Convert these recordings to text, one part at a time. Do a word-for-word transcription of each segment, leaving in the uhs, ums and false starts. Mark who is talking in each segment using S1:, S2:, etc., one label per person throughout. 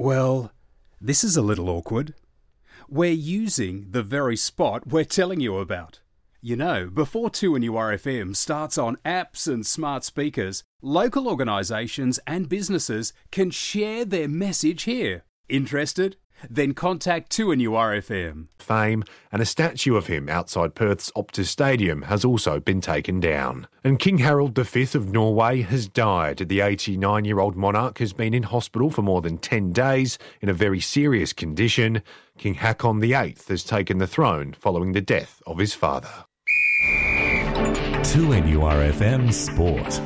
S1: Well, this is a little awkward. We're using the very spot we're telling you about. You know, before two N U R F M starts on apps and smart speakers, local organisations and businesses can share their message here. Interested? Then contact two N U R F M.
S2: Fame and a statue of him outside Perth's Optus Stadium has also been taken down. And King Harold the Fifth of Norway has died. The eighty-nine-year-old monarch has been in hospital for more than ten days in a very serious condition. King Haakon the Eighth has taken the throne following the death of his father.
S3: two N U R F M Sport.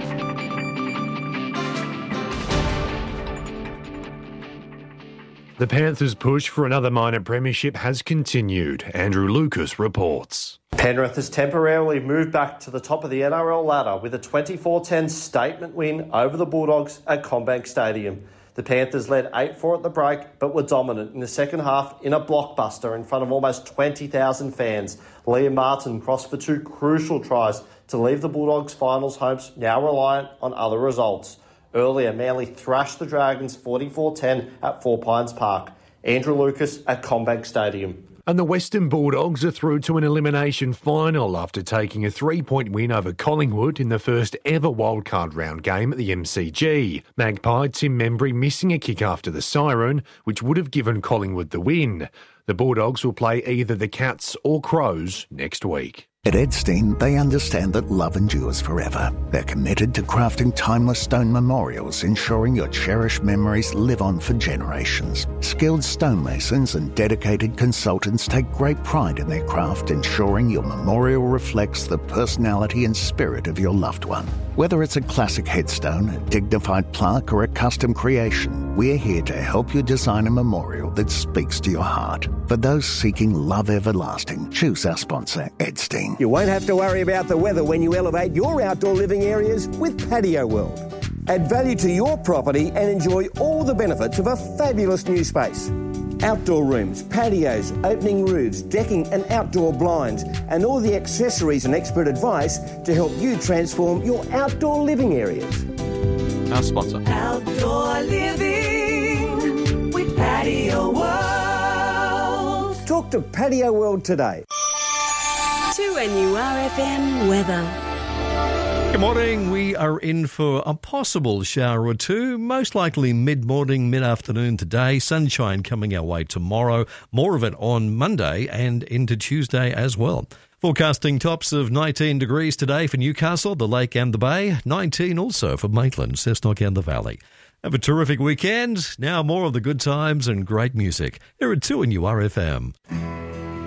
S2: The Panthers' push for another minor premiership has continued. Andrew Lucas reports.
S4: Penrith has temporarily moved back to the top of the N R L ladder with a twenty-four ten statement win over the Bulldogs at CommBank Stadium. The Panthers led eight four at the break, but were dominant in the second half in a blockbuster in front of almost twenty thousand fans. Liam Martin crossed for two crucial tries to leave the Bulldogs' finals hopes now reliant on other results. Earlier, Manly thrashed the Dragons forty-four ten at Four Pines Park. Andrew Lucas at CommBank Stadium.
S2: And the Western Bulldogs are through to an elimination final after taking a three-point win over Collingwood in the first ever wildcard round game at the M C G. Magpie Tim Membry missing a kick after the siren, which would have given Collingwood the win. The Bulldogs will play either the Cats or Crows next week.
S5: At Edstein, they understand that love endures forever. They're committed to crafting timeless stone memorials, ensuring your cherished memories live on for generations. Skilled stonemasons and dedicated consultants take great pride in their craft, ensuring your memorial reflects the personality and spirit of your loved one. Whether it's a classic headstone, a dignified plaque, or a custom creation, we're here to help you design a memorial that speaks to your heart. For those seeking love everlasting, choose our sponsor, Edstein.
S6: You won't have to worry about the weather when you elevate your outdoor living areas with Patio World. Add value to your property and enjoy all the benefits of a fabulous new space. Outdoor rooms, patios, opening roofs, decking and outdoor blinds, and all the accessories and expert advice to help you transform your outdoor living areas.
S7: Our sponsor.
S8: Outdoor living with Patio World.
S6: Talk to Patio World today.
S8: two N U R F M weather.
S9: Good morning. We are in for a possible shower or two, most likely mid-morning, mid-afternoon today. Sunshine coming our way tomorrow. More of it on Monday and into Tuesday as well. Forecasting tops of nineteen degrees today for Newcastle, the Lake and the Bay. nineteen also for Maitland, Cessnock and the Valley. Have a terrific weekend. Now more of the good times and great music here at two N U R F M.